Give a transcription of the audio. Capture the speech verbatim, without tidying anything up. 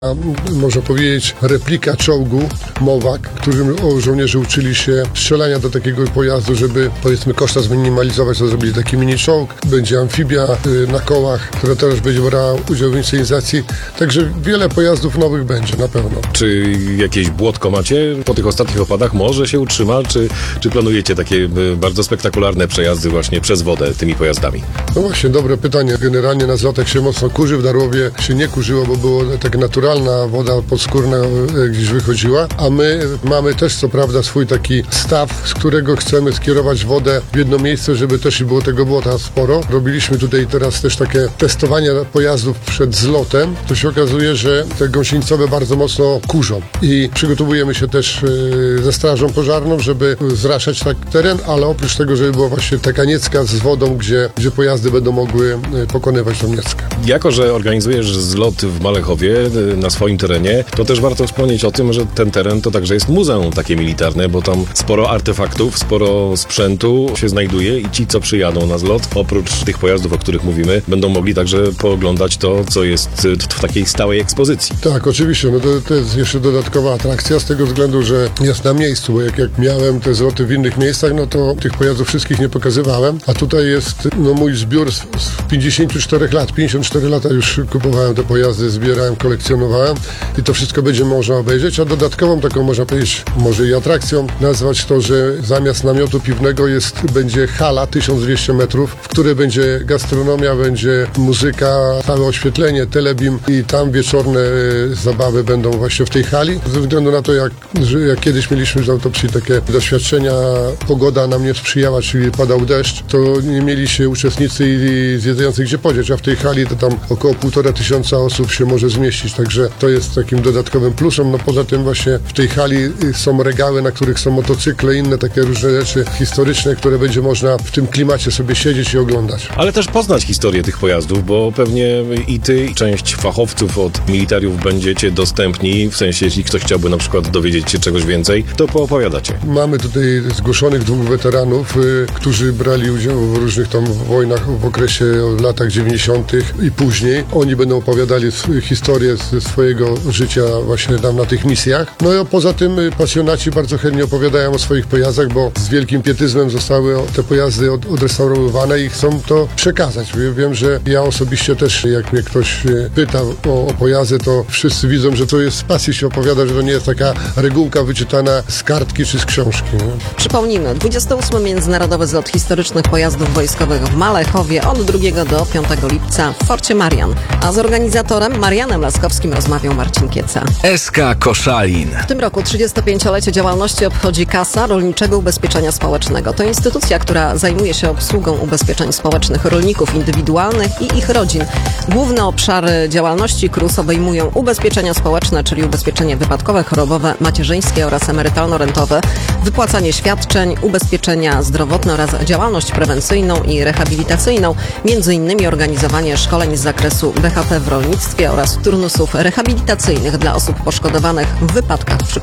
A, można powiedzieć, replika czołgu Mowak, którym żołnierze uczyli się strzelania do takiego pojazdu, żeby, powiedzmy, koszta zminimalizować, to zrobili taki mini czołg. Będzie amfibia y, na kołach, która też będzie brała udział w inscenizacji. Także wiele pojazdów nowych będzie, na pewno. Czy jakieś błotko macie po tych ostatnich opadach? Może się utrzyma? Czy, czy planujecie takie y, bardzo spektakularne przejazdy właśnie przez wodę tymi pojazdami? No właśnie, dobre pytanie. Generalnie na zlotach się mocno kurzy, w Darłowie się nie kurzyło, bo było tak naturalne. Woda podskórna gdzieś wychodziła, a my mamy też co prawda swój taki staw, z którego chcemy skierować wodę w jedno miejsce, żeby też i było tego błota sporo. Robiliśmy tutaj teraz też takie testowania pojazdów przed zlotem. To się okazuje, że te gąsienicowe bardzo mocno kurzą i przygotowujemy się też ze strażą pożarną, żeby zraszać tak teren, ale oprócz tego, żeby była właśnie taka niecka z wodą, gdzie, gdzie pojazdy będą mogły pokonywać tą nieckę. Jako że organizujesz zlot w Malechowie na swoim terenie, to też warto wspomnieć o tym, że ten teren to także jest muzeum takie militarne, bo tam sporo artefaktów, sporo sprzętu się znajduje i ci, co przyjadą na zlot, oprócz tych pojazdów, o których mówimy, będą mogli także pooglądać to, co jest w takiej stałej ekspozycji. Tak, oczywiście, no to, to jest jeszcze dodatkowa atrakcja z tego względu, że jest na miejscu, bo jak, jak miałem te zloty w innych miejscach, no to tych pojazdów wszystkich nie pokazywałem, a tutaj jest no, mój zbiór z, z pięćdziesięciu czterech lat, pięćdziesiąt cztery lata już kupowałem te pojazdy, zbierałem, kolekcjonowałem i to wszystko będzie można obejrzeć, a dodatkową taką, można powiedzieć, może i atrakcją nazwać to, że zamiast namiotu piwnego jest, będzie hala tysiąc dwieście metrów, w której będzie gastronomia, będzie muzyka, całe oświetlenie, telebim i tam wieczorne zabawy będą właśnie w tej hali. Ze względu na to, jak, że jak kiedyś mieliśmy z autopsji takie doświadczenia, pogoda nam nie sprzyjała, czyli padał deszcz, to nie mieli się uczestnicy i zwiedzający gdzie podzieć, a w tej hali to tam około półtora tysiąca osób się może zmieścić, także to jest takim dodatkowym plusem. No poza tym właśnie w tej hali są regały, na których są motocykle, inne takie różne rzeczy historyczne, które będzie można w tym klimacie sobie siedzieć i oglądać. Ale też poznać historię tych pojazdów, bo pewnie i ty, i część fachowców od militariów będziecie dostępni, w sensie jeśli ktoś chciałby na przykład dowiedzieć się czegoś więcej, to poopowiadacie. Mamy tutaj zgłoszonych dwóch weteranów, y, którzy brali udział w różnych tam wojnach w okresie w latach dziewięćdziesiątych i później. Oni będą opowiadali historię ze swojego życia właśnie tam na tych misjach. No i poza tym pasjonaci bardzo chętnie opowiadają o swoich pojazdach, bo z wielkim pietyzmem zostały te pojazdy od, odrestaurowane i chcą to przekazać. Wiem, że ja osobiście też, jak mnie ktoś pyta o, o pojazdy, to wszyscy widzą, że to jest z pasji się opowiada, że to nie jest taka regułka wyczytana z kartki czy z książki. Nie? Przypomnijmy, dwudziesty ósmy Międzynarodowy Zlot Historycznych Pojazdów Wojskowych w Malechowie od drugiego do piątego lipca w Forcie Marian. A z organizatorem Marianem Laskowskim rozmawiał Marcin Kieca. S K Koszalin. W tym roku trzydziestopięciolecie działalności obchodzi Kasa Rolniczego Ubezpieczenia Społecznego. To instytucja, która zajmuje się obsługą ubezpieczeń społecznych rolników indywidualnych i ich rodzin. Główne obszary działalności K R U S obejmują ubezpieczenia społeczne, czyli ubezpieczenie wypadkowe, chorobowe, macierzyńskie oraz emerytalno-rentowe, wypłacanie świadczeń, ubezpieczenia zdrowotne oraz działalność prewencyjną i rehabilitacyjną, między innymi organizowanie szkoleń z zakresu B H P w rolnictwie oraz turnusów rehabilitacyjnych dla osób poszkodowanych w wypadkach przy